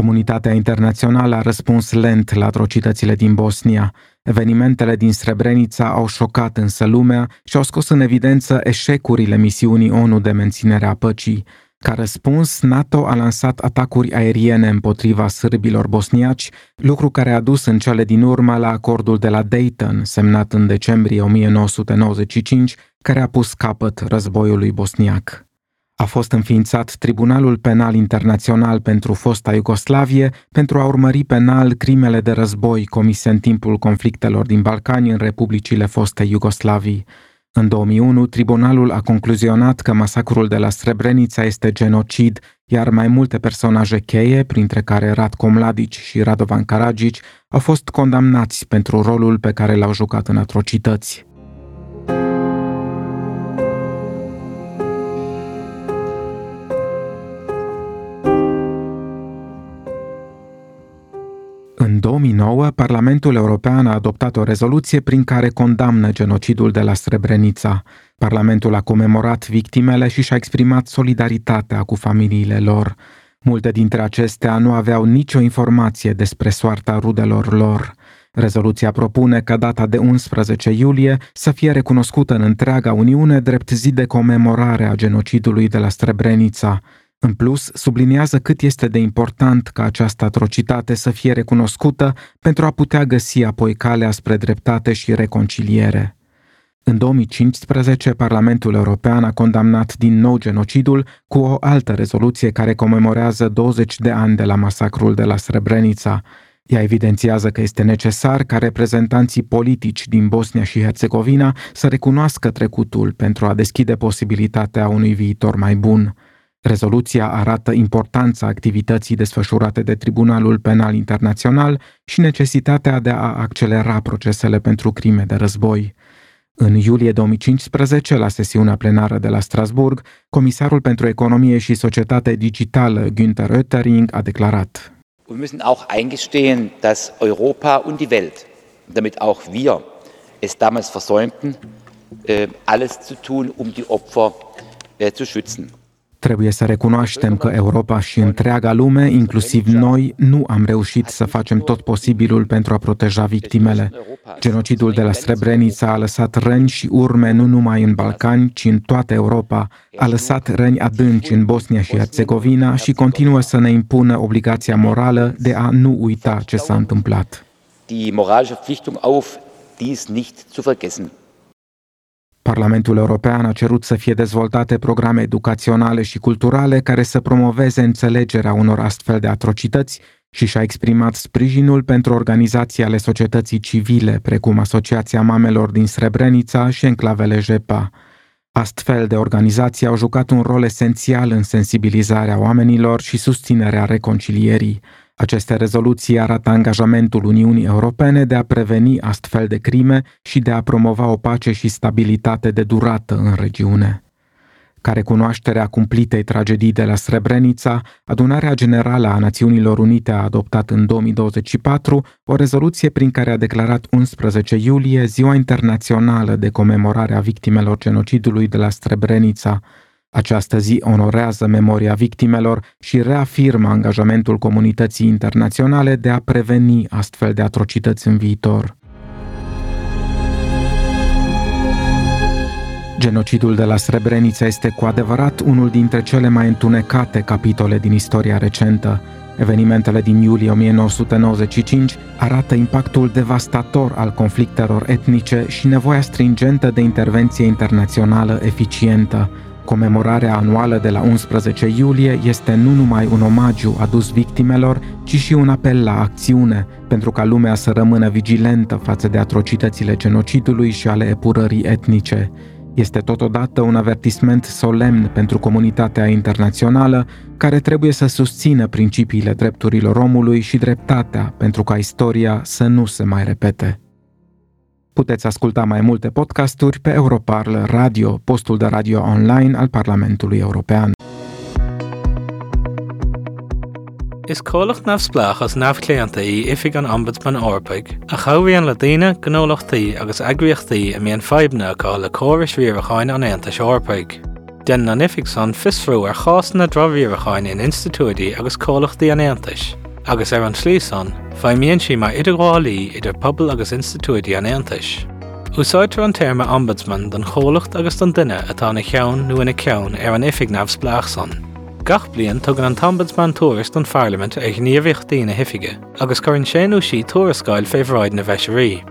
Comunitatea internațională a răspuns lent la atrocitățile din Bosnia. Evenimentele din Srebrenica au șocat însă lumea și au scos în evidență eșecurile misiunii ONU de menținere a păcii. Ca răspuns, NATO a lansat atacuri aeriene împotriva sârbilor bosniaci, lucru care a dus în cele din urmă la acordul de la Dayton, semnat în decembrie 1995, care a pus capăt războiului bosniac. A fost înființat Tribunalul Penal Internațional pentru fosta Iugoslavie pentru a urmări penal crimele de război comise în timpul conflictelor din Balcani în republicile foste Iugoslavii. În 2001, tribunalul a concluzionat că masacrul de la Srebrenica este genocid, iar mai multe personaje cheie, printre care Ratko Mladic și Radovan Karadzic, au fost condamnați pentru rolul pe care l-au jucat în atrocități. În 2009, Parlamentul European a adoptat o rezoluție prin care condamnă genocidul de la Srebrenica. Parlamentul a comemorat victimele și și-a exprimat solidaritatea cu familiile lor. Multe dintre acestea nu aveau nicio informație despre soarta rudelor lor. Rezoluția propune ca data de 11 iulie să fie recunoscută în întreaga Uniune drept zi de comemorare a genocidului de la Srebrenica. În plus, subliniază cât este de important ca această atrocitate să fie recunoscută pentru a putea găsi apoi calea spre dreptate și reconciliere. În 2015, Parlamentul European a condamnat din nou genocidul cu o altă rezoluție care comemorează 20 de ani de la masacrul de la Srebrenica. Ea evidențiază că este necesar ca reprezentanții politici din Bosnia și Herțegovina să recunoască trecutul pentru a deschide posibilitatea unui viitor mai bun. Rezoluția arată importanța activității desfășurate de Tribunalul Penal Internațional și necesitatea de a accelera procesele pentru crime de război. În iulie 2015, la sesiunea plenară de la Strasburg, Comisarul pentru Economie și Societate Digitală, Günther Oetting, a declarat: Wir müssen auch eingestehen, dass Europa und die Welt, damit auch wir es damals versäumten, alles zu tun, die Opfer zu schützen. Trebuie să recunoaștem că Europa și întreaga lume, inclusiv noi, nu am reușit să facem tot posibilul pentru a proteja victimele. Genocidul de la Srebrenica a lăsat răni și urme nu numai în Balcani, ci în toată Europa. A lăsat răni adânci în Bosnia și Herțegovina și continuă să ne impună obligația morală de a nu uita ce s-a întâmplat. Die moralische Verpflichtung auf, dies nicht zu vergessen. Parlamentul European a cerut să fie dezvoltate programe educaționale și culturale care să promoveze înțelegerea unor astfel de atrocități și și-a exprimat sprijinul pentru organizații ale societății civile, precum Asociația Mamelor din Srebrenica și enclavele JEPA. Astfel de organizații au jucat un rol esențial în sensibilizarea oamenilor și susținerea reconcilierii. Aceste rezoluții arată angajamentul Uniunii Europene de a preveni astfel de crime și de a promova o pace și stabilitate de durată în regiune. Ca recunoaștere a cumplitei tragedii de la Srebrenica, Adunarea Generală a Națiunilor Unite a adoptat în 2024 o rezoluție prin care a declarat 11 iulie Ziua Internațională de Comemorare a Victimelor Genocidului de la Srebrenica. Această zi onorează memoria victimelor și reafirmă angajamentul comunității internaționale de a preveni astfel de atrocități în viitor. Genocidul de la Srebrenica este cu adevărat unul dintre cele mai întunecate capitole din istoria recentă. Evenimentele din iulie 1995 arată impactul devastator al conflictelor etnice și nevoia stringentă de intervenție internațională eficientă. Comemorarea anuală de la 11 iulie este nu numai un omagiu adus victimelor, ci și un apel la acțiune, pentru ca lumea să rămână vigilentă față de atrocitățile genocidului și ale epurării etnice. Este totodată un avertisment solemn pentru comunitatea internațională, care trebuie să susțină principiile drepturilor omului și dreptatea, pentru ca istoria să nu se mai repete. Puteți asculta mai multe podcasturi pe Europarl Radio, postul de radio online al Parlamentului European. Is cólacht nafsplach as nafcléantaí ifig an Ombudsman Orpaig, a chomhíonn le daoine gnólachtaí agus agríochtaí a mbíonn feidhne acu le córais bhíoracháin an Aontais Orpaig. Den na nifig san fisfriú ar chásanna dro bhíoracháin in institúidí agus cólachtaí an Aontais. agus an slísan, feimíonn sí mar idirghálaí idir pobl agus institúidí an Aontais. Úsáidtar an terma ombudsman don cholacht agus don duine atá na cheann nó ina ceann an ifig nabhsplach san. Gach bliain tugann an ombudsman tuairis don Parliament ag gníomhaíocht daoine hifige, agus cuireann sé nó sí tuairiscáil féhráid na bheisirí.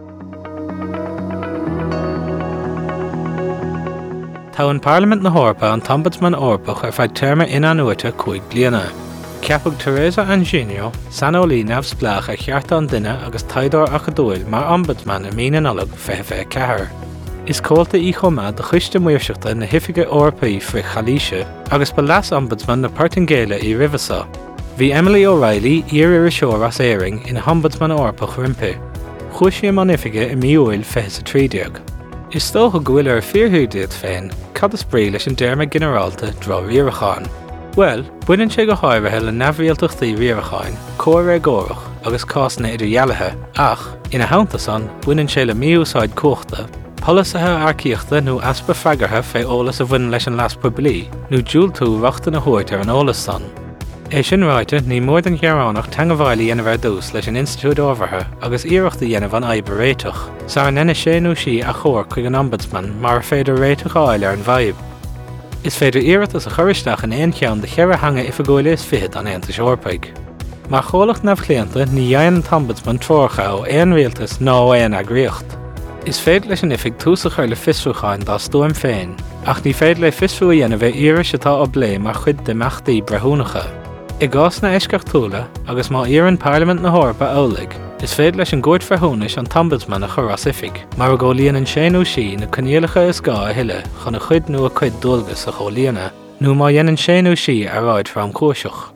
Tá an Parliament na Hórpa an ombudsman orpach feadh terma inanuaite 5 bliana. Ceapag Teresa Anginio, sanolí nabhsplach a chearta an duine agus taiddor a chadúil mar ombudsman a mínanolog feithfeh cethir. Is cóilta í chuma de chuiste muirseachta na hifige Orpaí fri Chalíse agus ba las ombudsman na Portingéile í Rivasa. Bhí Emily O'Reilly ar seoir as éiring ina ombudsman orpach rimpe. Chúisiam an ifige I míúil feithis a trídeag. Is tócha ghuiil ar fíorthúidead féin, cad is brí leis an derma generalta drá riaracháin. Well, buineann sé go háirithe le nabhríaltachtaí riaracháin, cóir górach agus cásanna idirghealathe, ach, ina haanta san, buineann sé le míúsáid cuachta, polasathe arcíochta nó aspa freagartha fé ólas a bhain leis an laspa blií, nó dúil tú rachta na thuairt ar an ólas san. É sin ráite ní mór den ghearánach teangamhailí dhéanamh dús leis an institúid ábhartha agus iarachta dhéanamh an oibre réiteach. Sa an nena sé nó sí a chóir chuig an ombudsman mar féidir réiteach áil ar an bhaib. Is féidir iarachtas a churisteach an éon cheann de chearra hanga ifigóile is fihid an Aontais Eorpaig. Mar cholacht nabhchléanta ní dhéanann an ombudsman trócha ó éon rialtas ná éon agriocht. Is féidir leis an ifig túsach ar le fisrúcháin dá stoim féin, ach ní féidir le fisrú dhéanamh iris atá ó blé mar chud de meachtaí brethúnacha. I gás na eisceartúla agus má an Parliament na Hórpa ólaigh, is féidir leis an gcuid feithúnis an ombudsman a churras ifig, mar go líonann sé nó sí na conéalacha is gá a thuile chun a chuid nó a chuid dulgas a cholíana, nó má dhéanann sé nó sí a ráid fram cóiseach.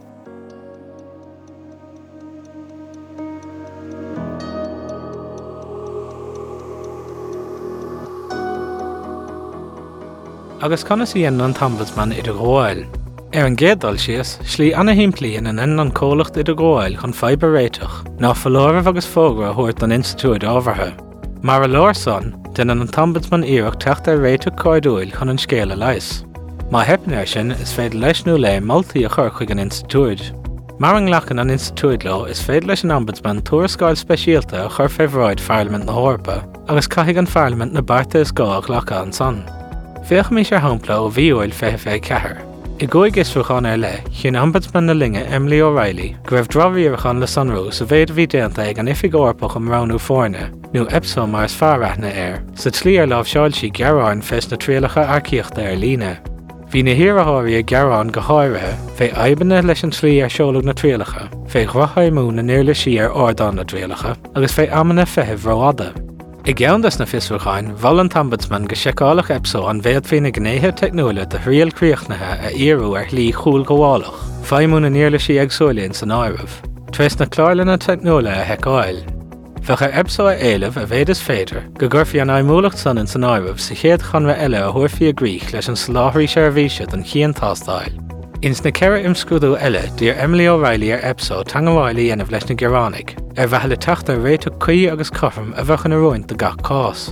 Agus conas dhéanann an ombudsman idir gháil. An gédal sios, slí anna himplíon an an cólacht idir gháil chun feibre réiteach, ná fallóramh agus fógra thuirt an institúid ábhartha. Mar a leir san, duine an ombudsman iarach teachta réiteach cóidúil chun an scéala leis. Má heipnéir sin is féidir leis nó le moltaí a chur chuig an institúid. Mar an ghlachan an institúid leo is féidir leis an ombudsman tuairiscáil speisialta a chur féhráid Parliament na Hórpa, agus caithfidh an Parliament na Barta is gá a ghlacha an san. Féach mí sé hampla ó bhíúil feithfeh cethir. I gcuig isfrúcháin ar le, chin ombudsman na linge Emily O'Reilly, go raibh drámhíorachan le sanrú sa bhéad bhí déanta ag an ifig orpach am ránú fórne, nó epso mar is fearreithne sa tlí ar lámh seáil sí gearáin fes na tríalacha arcíochta ar líne. Bhí na hiarrtháirí ag gearán go háirithe, fé aibanna leis an tlí ar seoladh na tríalacha, fé ghrothaimú na néirla sí ar ardán na tríalacha, agus fé amanna feitheamh róada. I gceandas na fisrúcháin, bhall an ombudsman go seicálaach epso an bhéad féin na gnéithe technúla de thrial críochnathe a iarú ar lí chúl gomhálach, feidhmú na níorla sí agsúilíonn san áirimh. Tréis na cláirlanna technúla a heiceáil. Fecha epso a éilimh a bhéad is féidir, go gurfií an aimúlacht san in san áirimh sa chéad chunra eile a thuirfií a gríoch leis an sláthraí seirbhíse don chian tástáil. Ins na ceithre imscrúdú eile dír Emily O'Reilly ar epso teangamhailí dhéanamh leis na gearánnig, ar bheithe le teachta réiteach cuí agus cothrom a bhechan a roint de gach cás.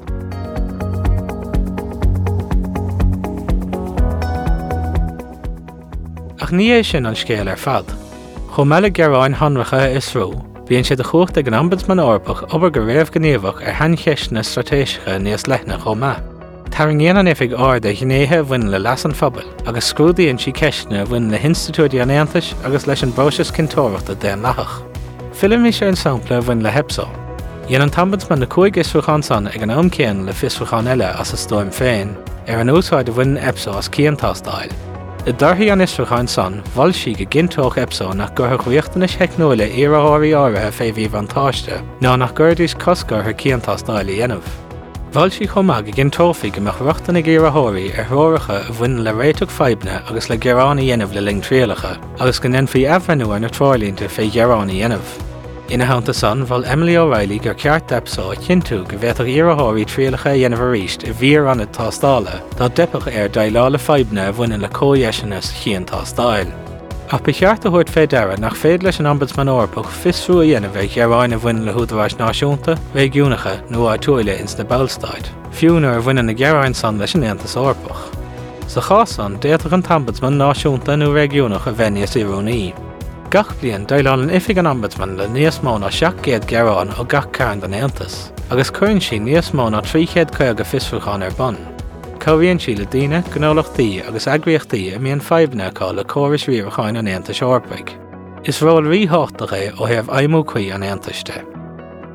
Ach ní é sin an scéal ar fad. Chomh meile gearáin honracha is ró, bhíonn sé de chuacht ag an ombudsman orpach obair go réamh gníomhach ar haincheisna stratéisicha níos leithne chomh. Taring an ifig áda gnéithe bhain le las an phobal, agus scrúdaíonn sí ceisne bhain le institúidí an Aontais agus leis an bróisis cintóireachta den lachach. Filim mí sé an sampla bhain le hepso. Dhéann an ombudsman na 5 isfrúcháin san ag an amcéan le fisfrúcháin eile as a stoim féin, ar an úsáid a bhain epso as cíantástáil. I dtarthaí an isfrúcháin san, bhail sí go gintóch epso nach gurtha chuochtanis heicnúla iarrtháirí áirithe fé bhí van táiste, ná nach gurdús cosgurtha cíantástáil i dhéanamh. Bhail sí chomag gin tófií go meach rochtainna géarrtháirí ar thóracha a bhain le réiteach feibne agus le gearána dhéanamh le ling tríalacha, agus go nenfaí eabhanúar na tráilínta fé gearána dhéanamh. Ina haanta san, bhail Emily O'Reilly gur ceart epso a chinú go bhéadach iarrtháirí tríalacha dhéanamh a ríist I bhíor anna tástála, dá deipach ar daileála feibne a bhain le códhéiseanna sa chian tástáil. Ach ba cheart a thuirt fédera nach féad leis an ombudsman orpach fisrú a dhéanamh ag gearáin a bhain le húdaráis náisiúnta, réigiúnacha nó á tuaile ins na Bellstaid. Fiúnar a bhain na gearáin san leis an Aontas orpach. Sa chásan, déadach an ombudsman náisiúnta nó réigiúnach a bheníos iarúnaí. Gach blian daileáil an ifig an ombudsman le níos mó ná 700 gearán ó gach cairn den Aontas, agus cuireann sí níos mó ná 350 fiosrúcháin ar bun. Cóhíonn sí le daoine, gnólachtaí agus eagraíochtaí a mbíonn fadhbanna acu le córas riamhacháin an Aontas Eorpaig. Is ról ríthóchtach é ó thaobh aimú chuí an Aontaiste.